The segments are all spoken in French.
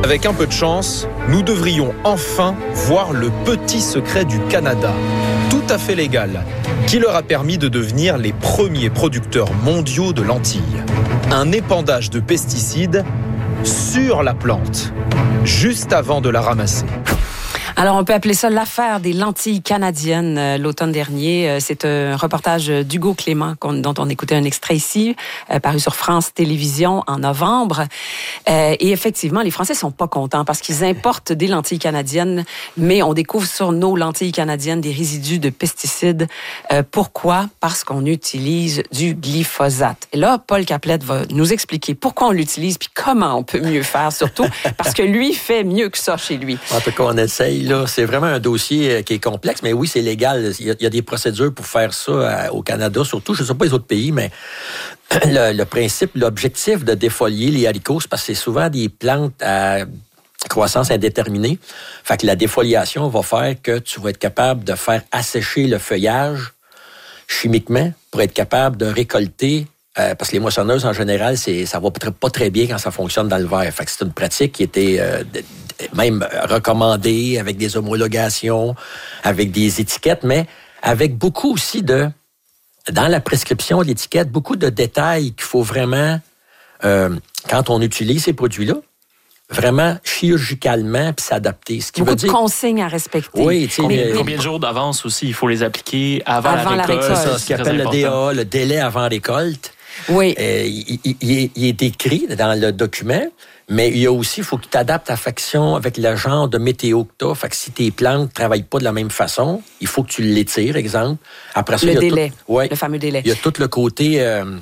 Avec un peu de chance, nous devrions enfin voir le petit secret du Canada, tout à fait légal, qui leur a permis de devenir les premiers producteurs mondiaux de lentilles. Un épandage de pesticides sur la plante, juste avant de la ramasser. Alors, on peut appeler ça l'affaire des lentilles canadiennes l'automne dernier. C'est un reportage d'Hugo Clément dont on écoutait un extrait ici, paru sur France Télévisions en novembre. Et effectivement, les Français sont pas contents parce qu'ils importent des lentilles canadiennes, mais on découvre sur nos lentilles canadiennes des résidus de pesticides. Pourquoi? Parce qu'on utilise du glyphosate. Et là, Paul Caplette va nous expliquer pourquoi on l'utilise puis comment on peut mieux faire, surtout parce que lui fait mieux que ça chez lui. En tout cas, on essaye. Là, c'est vraiment un dossier qui est complexe, mais oui, c'est légal. Il y a des procédures pour faire ça au Canada, surtout. Je ne sais pas les autres pays, mais le principe, l'objectif de défolier les haricots, c'est parce que c'est souvent des plantes à croissance indéterminée. Fait que la défoliation va faire que tu vas être capable de faire assécher le feuillage chimiquement pour être capable de récolter. Parce que les moissonneuses, en général, ça va pas très bien quand ça fonctionne dans le verre. Fait que c'est une pratique qui était même recommandée avec des homologations, avec des étiquettes, mais avec beaucoup aussi dans la prescription de l'étiquette, beaucoup de détails qu'il faut vraiment, quand on utilise ces produits-là, vraiment chirurgicalement puis s'adapter. Ce qui beaucoup veut dire de consignes à respecter. Oui, tu sais, combien de jours d'avance aussi il faut les appliquer avant la récolte? C'est ça, ce qu'on appelle le DA, le délai avant récolte. Oui. Il est décrit dans le document, mais il y a aussi, il faut que tu t'adaptes à faction avec le genre de météo que tu as. Fait que si tes plantes ne travaillent pas de la même façon, il faut que tu l'étires, exemple. Après ça, le il y a délai, le fameux délai. Il y a tout le côté,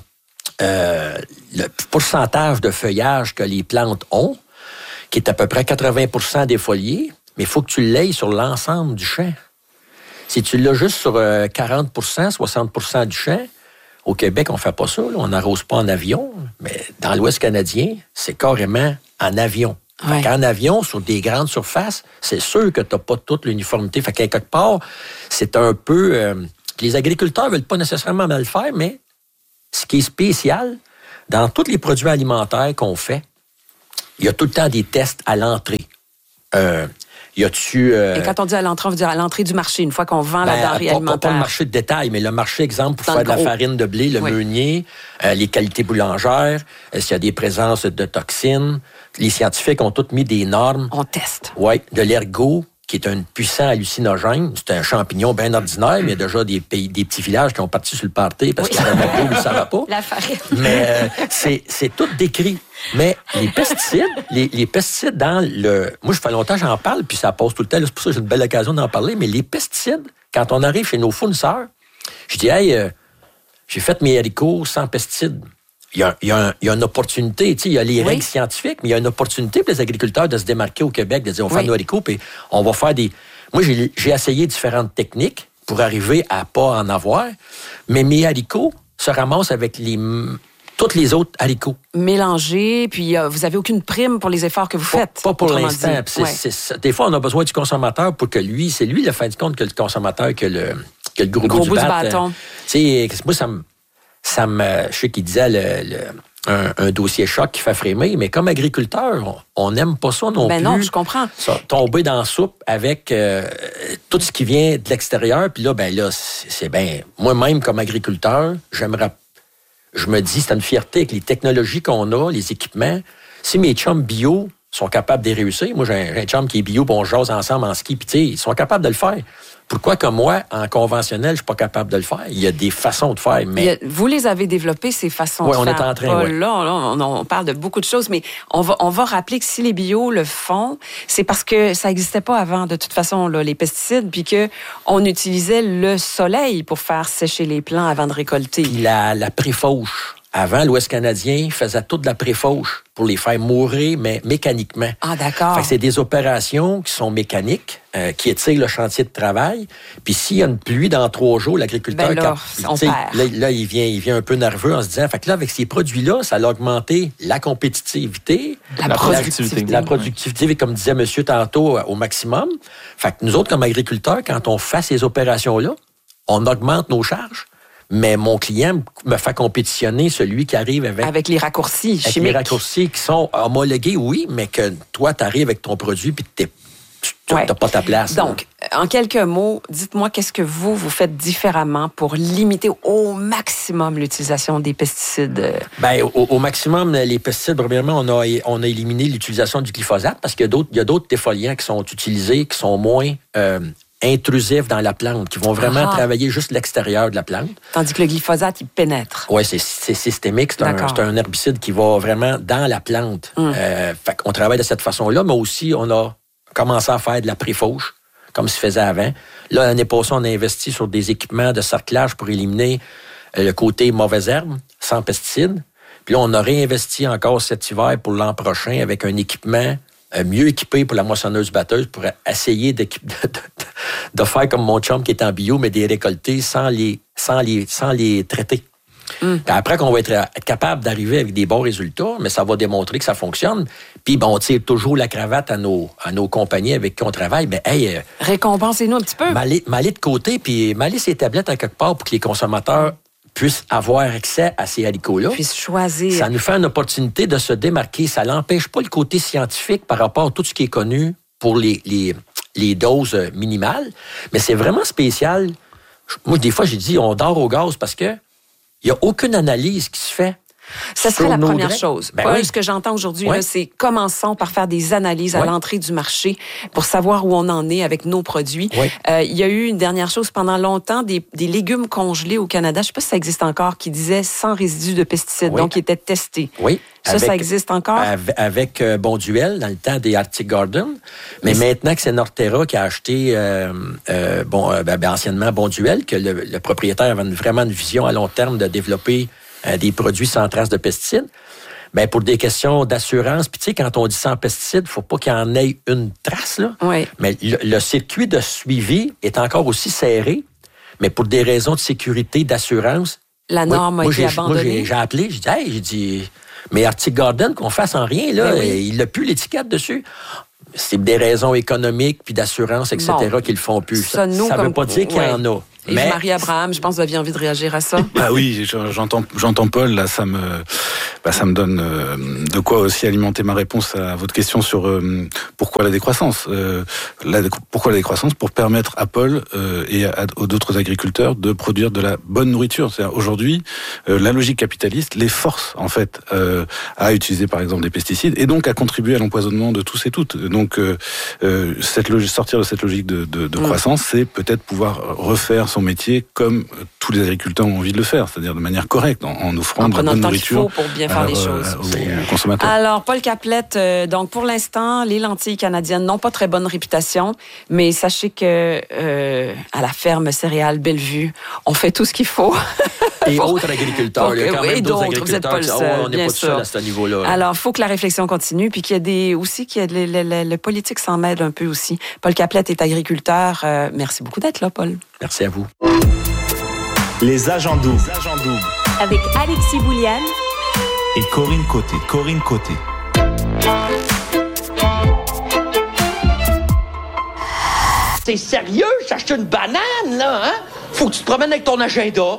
le pourcentage de feuillage que les plantes ont, qui est à peu près 80% défolié, mais il faut que tu l'aies sur l'ensemble du champ. Si tu l'as juste sur 40%, 60% du champ, au Québec, on ne fait pas ça. Là. On n'arrose pas en avion, mais dans l'Ouest canadien, c'est carrément en avion. Ouais. En avion, sur des grandes surfaces, c'est sûr que tu n'as pas toute l'uniformité. Fait qu'à quelque part, c'est un peu... les agriculteurs ne veulent pas nécessairement mal faire, mais ce qui est spécial, dans tous les produits alimentaires qu'on fait, il y a tout le temps des tests à l'entrée. Y a-tu... Et quand on dit à l'entrée, on veut dire à l'entrée du marché, une fois qu'on vend la denrée alimentaire. Pas le marché de détail, mais le marché, exemple, pour dans faire de la farine de blé, le meunier, les qualités boulangères, s'il y a des présences de toxines. Les scientifiques ont tous mis des normes. On teste. Oui, de l'ergot, qui est un puissant hallucinogène. C'est un champignon bien ordinaire, mais il y a déjà des petits villages qui ont parti sur le party parce que le McDo ne le savait pas. La farine. Mais c'est tout décrit. Mais les pesticides dans le... Moi, je fais longtemps que j'en parle, puis ça passe tout le temps. C'est pour ça que j'ai une belle occasion d'en parler. Mais les pesticides, quand on arrive chez nos fournisseurs, je dis, hey, j'ai fait mes haricots sans pesticides. Il y a une opportunité, tu sais, il y a les règles scientifiques, mais il y a une opportunité pour les agriculteurs de se démarquer au Québec, de dire, on va faire nos haricots, puis on va faire des... Moi, j'ai essayé différentes techniques pour arriver à pas en avoir, mais mes haricots se ramassent avec tous les autres haricots. Mélangés, puis vous n'avez aucune prime pour les efforts que vous faites. Pas pour l'instant. Des fois, on a besoin du consommateur pour que c'est lui, le fin du compte, que le consommateur, que le gros bout du bâton. Tu sais, moi, je sais qu'il disait un dossier choc qui fait frémir, mais comme agriculteur, on n'aime pas ça non plus. Non, je comprends. Ça, tomber dans la soupe avec tout ce qui vient de l'extérieur, puis là, c'est bien... Moi-même, comme agriculteur, je me dis, c'est une fierté avec les technologies qu'on a, les équipements. Si mes chums bio sont capables de réussir, moi, j'ai un chum qui est bio, puis on jase ensemble en ski, puis tu sais, ils sont capables de le faire. Pourquoi que moi, en conventionnel, je suis pas capable de le faire? Il y a des façons de faire, mais... Vous les avez développées, ces façons de faire. Oui, on est en train, Là, on parle de beaucoup de choses, mais on va rappeler que si les bio le font, c'est parce que ça n'existait pas avant, de toute façon, là, les pesticides, puis qu'on utilisait le soleil pour faire sécher les plants avant de récolter. Puis la pré-fauche. Avant, l'Ouest canadien faisait toute la pré-fauche pour les faire mourir, mais mécaniquement. Ah, d'accord. Fait que c'est des opérations qui sont mécaniques, qui étirent le chantier de travail. Puis s'il y a une pluie dans 3 jours, l'agriculteur... on perd. Là, il vient un peu nerveux en se disant, fait que là, avec ces produits-là, ça a augmenté la compétitivité, la productivité, comme disait monsieur tantôt, au maximum. Fait que nous autres, comme agriculteurs, quand on fait ces opérations-là, on augmente nos charges, Mais mon client me fait compétitionner celui qui arrive avec les raccourcis chimiques. Avec les raccourcis qui sont homologués, oui, mais que toi, tu arrives avec ton produit puis tu n'as pas ta place. Donc, en quelques mots, dites-moi qu'est-ce que vous faites différemment pour limiter au maximum l'utilisation des pesticides? Bien, au maximum, les pesticides, premièrement, on a éliminé l'utilisation du glyphosate parce qu'il y a d'autres défoliants qui sont utilisés, qui sont moins intrusifs dans la plante, qui vont vraiment travailler juste l'extérieur de la plante. Tandis que le glyphosate, il pénètre. Oui, c'est systémique. C'est un herbicide qui va vraiment dans la plante. Fait qu'on travaille de cette façon-là, mais aussi, on a commencé à faire de la pré-fauche, comme se faisait avant. Là, l'année passée, on a investi sur des équipements de cerclage pour éliminer le côté mauvaises herbes, sans pesticides. Puis là, on a réinvesti encore cet hiver pour l'an prochain avec un équipement mieux équipé pour la moissonneuse-batteuse pour essayer de faire comme mon chum qui est en bio, mais des récoltés sans les traiter. Après qu'on va être capable d'arriver avec des bons résultats, mais ça va démontrer que ça fonctionne. Puis, on tire toujours la cravate à nos compagnies avec qui on travaille. Ben, récompensez-nous un petit peu. M'aller de côté, puis m'aller ces tablettes à quelque part pour que les consommateurs puissent avoir accès à ces haricots-là. Puissent choisir. Ça nous fait une opportunité de se démarquer. Ça n'empêche pas le côté scientifique par rapport à tout ce qui est connu pour les doses minimales. Mais c'est vraiment spécial. Moi, des fois, j'ai dit, on dort au gaz parce que il n'y a aucune analyse qui se fait. Ça serait la première chose. Ce que j'entends aujourd'hui, c'est commençons par faire des analyses à l'entrée du marché pour savoir où on en est avec nos produits. Il y a eu une dernière chose pendant longtemps, des légumes congelés au Canada, je ne sais pas si ça existe encore, qui disaient sans résidus de pesticides, donc qui étaient testés. Oui. Ça existe encore? Avec Bonduel, dans le temps des Arctic Garden. Mais maintenant que c'est Norterra qui a acheté anciennement Bonduel, que le propriétaire avait vraiment une vision à long terme de développer des produits sans traces de pesticides, bien, pour des questions d'assurance, puis tu sais, quand on dit sans pesticides, il ne faut pas qu'il y en ait une trace, là. Oui. Mais le circuit de suivi est encore aussi serré, mais pour des raisons de sécurité, d'assurance. La norme a été abandonnée. Moi, j'ai appelé, j'ai dit, mais Arctic Garden, qu'on fasse en rien, là, il n'a plus l'étiquette dessus. C'est des raisons économiques, puis d'assurance, etc., qu'ils le font plus. Ça ne veut pas dire qu'il y en a. Et Marie-Abraham, je pense que vous aviez envie de réagir à ça. Oui, j'entends Paul, là, ça me donne de quoi aussi alimenter ma réponse à votre question sur pourquoi la décroissance. Pourquoi la décroissance? Pour permettre à Paul et à d'autres agriculteurs de produire de la bonne nourriture. C'est-à-dire, aujourd'hui, la logique capitaliste les force, en fait, à utiliser, par exemple, des pesticides et donc à contribuer à l'empoisonnement de tous et toutes. Donc, sortir de cette logique de croissance, c'est peut-être pouvoir refaire son métier comme tous les agriculteurs ont envie de le faire, c'est-à-dire de manière correcte, en offrant de la bonne nourriture pour bien faire les choses. Aux consommateurs. Alors, Paul Caplette, donc pour l'instant, les lentilles canadiennes n'ont pas très bonne réputation, mais sachez que à la ferme céréales Bellevue, on fait tout ce qu'il faut. Et autres agriculteurs, il y a quand même d'autres agriculteurs. Vous n'êtes pas le seul, on n'est pas seul à ce niveau-là. Alors, il faut que la réflexion continue, puis qu'il y ait le politique s'en mêle un peu aussi. Paul Caplette est agriculteur. Merci beaucoup d'être là, Paul. Merci à vous. Les agents doubles. Avec Alexis Bouliane et Corinne Côté. C'est sérieux? J'achète une banane, là, hein? Faut que tu te promènes avec ton agenda.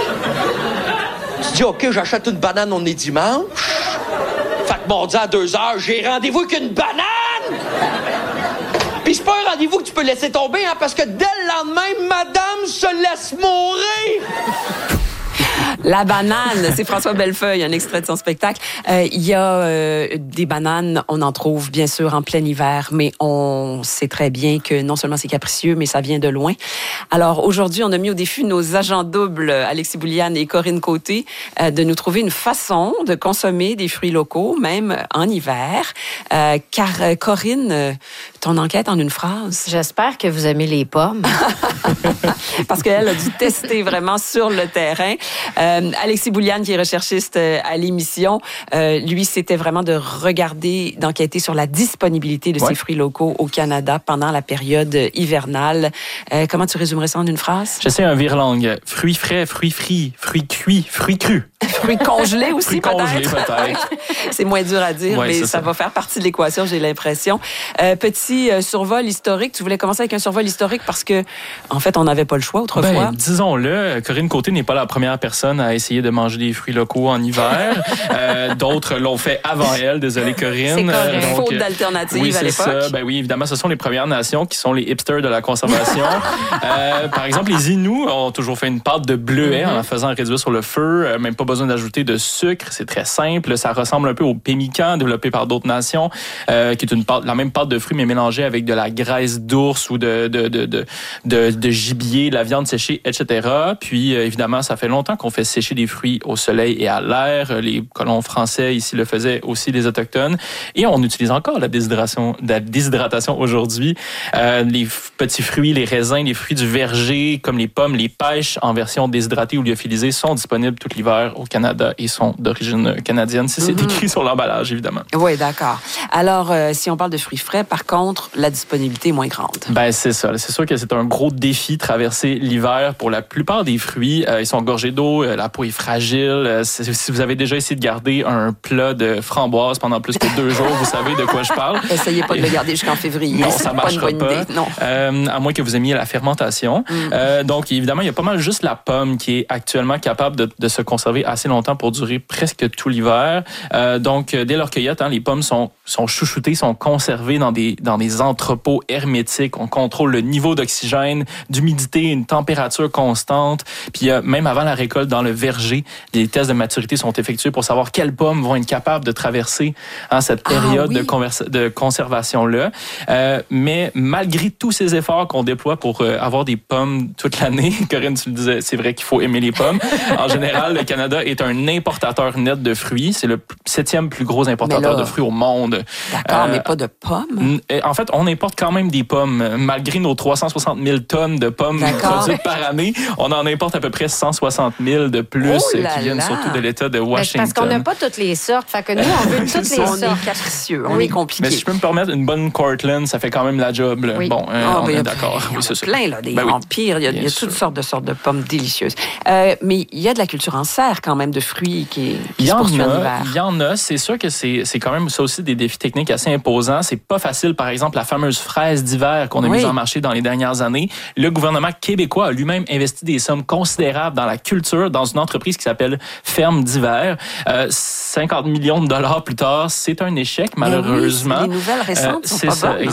Tu dis, OK, j'achète une banane, on est dimanche. Fait que mardi à 2h, j'ai rendez-vous avec une banane! Puis c'est pas un rendez-vous que tu peux laisser tomber, hein, parce que dès le lendemain, madame se laisse mourir! La banane, c'est François Bellefeuille, un extrait de son spectacle. Il y a des bananes, on en trouve bien sûr en plein hiver, mais on sait très bien que non seulement c'est capricieux, mais ça vient de loin. Alors aujourd'hui, on a mis au défi nos agents doubles, Alexis Bouliane et Corinne Côté, de nous trouver une façon de consommer des fruits locaux, même en hiver. Car Corinne, ton enquête en une phrase. J'espère que vous aimez les pommes. Parce qu'elle a dû tester vraiment sur le terrain. Alexis Bouliane, qui est recherchiste à l'émission, lui, c'était vraiment de regarder, d'enquêter sur la disponibilité de ces fruits locaux au Canada pendant la période hivernale. Comment tu résumerais ça en une phrase? J'essaie un virelangue. Fruits frais, fruits frits, fruits cuits, fruits crus. Fruits congelés aussi, peut-être. C'est moins dur à dire, mais ça va faire partie de l'équation, j'ai l'impression. Petit petit survol historique. Tu voulais commencer avec un survol historique parce que, en fait, on n'avait pas le choix autrefois. Ben, disons-le, Corinne Côté n'est pas la première personne à essayer de manger des fruits locaux en hiver. D'autres l'ont fait avant elle. Désolé, Corinne. C'est correct. Faute d'alternative à l'époque. Ça. Ben oui, évidemment, ce sont les Premières Nations qui sont les hipsters de la conservation. Par exemple, les Inuits ont toujours fait une pâte de bleuet en la faisant réduire sur le feu. Même pas besoin d'ajouter de sucre. C'est très simple. Ça ressemble un peu au pemmican développé par d'autres nations, qui est la même pâte de fruits, mais mélangée avec de la graisse d'ours ou de gibier, de la viande séchée, etc. Puis, évidemment, ça fait longtemps qu'on fait sécher des fruits au soleil et à l'air. Les colons français ici le faisaient aussi, les Autochtones. Et on utilise encore la déshydratation aujourd'hui. Les petits fruits, les raisins, les fruits du verger, comme les pommes, les pêches en version déshydratée ou lyophilisée sont disponibles tout l'hiver au Canada et sont d'origine canadienne. C'est écrit sur l'emballage, évidemment. Oui, d'accord. Alors, si on parle de fruits frais, par contre, la disponibilité est moins grande. Ben, c'est ça. C'est sûr que c'est un gros défi traverser l'hiver pour la plupart des fruits. Ils sont gorgés d'eau, la peau est fragile. Si vous avez déjà essayé de garder un plat de framboises pendant plus que 2 jours, vous savez de quoi je parle. Essayez pas de le garder jusqu'en février. Non, ça marchera pas. Une bonne idée. Non. À moins que vous aimiez la fermentation. Donc, évidemment, il y a pas mal juste la pomme qui est actuellement capable de se conserver assez longtemps pour durer presque tout l'hiver. Donc, dès leur cueillette, les pommes sont chouchoutées, sont conservées dans des entrepôts hermétiques. On contrôle le niveau d'oxygène, d'humidité, une température constante. Puis, même avant la récolte dans le verger, les tests de maturité sont effectués pour savoir quelles pommes vont être capables de traverser cette période de conservation-là. Mais malgré tous ces efforts qu'on déploie pour avoir des pommes toute l'année, Corinne, tu le disais, c'est vrai qu'il faut aimer les pommes. En général, le Canada est un importateur net de fruits. C'est le 7e plus gros importateur de fruits au monde. D'accord, mais pas de pommes? En fait, on importe quand même des pommes. Malgré nos 360 000 tonnes de pommes produites par année, on en importe à peu près 160 000 de plus qui viennent surtout de l'État de Washington. Parce qu'on n'a pas toutes les sortes. Fait que nous, on veut toutes les sortes. On est capricieux, on est compliqué. Mais si je peux me permettre, une bonne Cortland, ça fait quand même la job. Là. Oui. Bon, on est d'accord. Il y en a plein, là, des oui, empires. Il y a toutes sortes de pommes délicieuses. Mais il y a de la culture en serre, quand même, de fruits qui se poursuit en hiver. Il y en a. C'est sûr que c'est quand même ça aussi des défis techniques assez imposants. C'est pas facile, par exemple, la fameuse fraise d'hiver qu'on a mise en marché dans les dernières années. Le gouvernement québécois a lui-même investi des sommes considérables dans la culture, dans une entreprise qui s'appelle Ferme d'hiver. 50 millions de dollars plus tard, c'est un échec, malheureusement. Les nouvelles récentes sont pas bonnes.